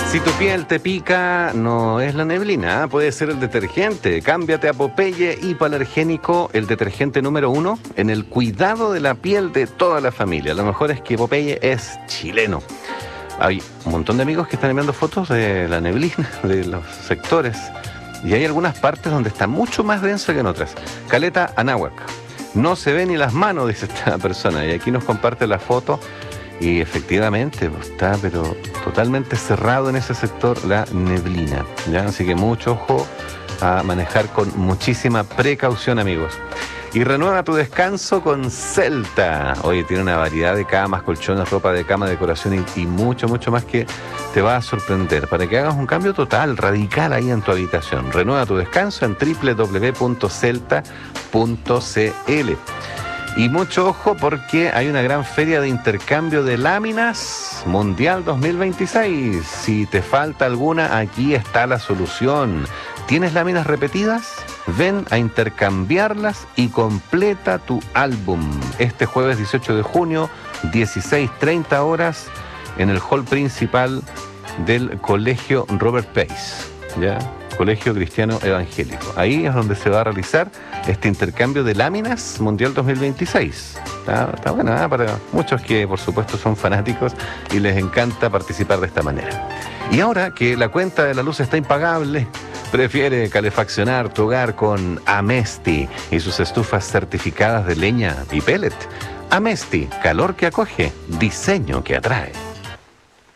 Si tu piel te pica, no es la neblina, puede ser el detergente. Cámbiate a Popeye Hipoalergénico, el detergente número 1 en el cuidado de la piel de toda la familia. Lo mejor es que Popeye es chileno. Hay un montón de amigos que están enviando fotos de la neblina, de los sectores, y hay algunas partes donde está mucho más densa que en otras. Caleta Anáhuac. No se ven ni las manos, dice esta persona, y aquí nos comparte la foto. Y efectivamente está pero totalmente cerrado en ese sector la neblina, ¿ya? Así que mucho ojo a manejar con muchísima precaución, amigos. Y renueva tu descanso con Celta. Oye, tiene una variedad de camas, colchones, ropa de cama, decoración y mucho más que te va a sorprender para que hagas un cambio total, radical ahí en tu habitación. Renueva tu descanso en www.celta.cl. Y mucho ojo porque hay una gran feria de intercambio de láminas Mundial 2026. Si te falta alguna, aquí está la solución. ¿Tienes láminas repetidas? Ven a intercambiarlas y completa tu álbum. Este jueves 18 de junio, 16:30 horas, en el hall principal del Colegio Robert Pace, ¿ya? Colegio Cristiano Evangélico. Ahí es donde se va a realizar este intercambio de láminas Mundial 2026. Está buena, ¿eh? Para muchos que por supuesto son fanáticos y les encanta participar de esta manera. Y ahora que la cuenta de la luz está impagable, prefiere calefaccionar tu hogar con Amesti y sus estufas certificadas de leña y pellet. Amesti, calor que acoge, diseño que atrae.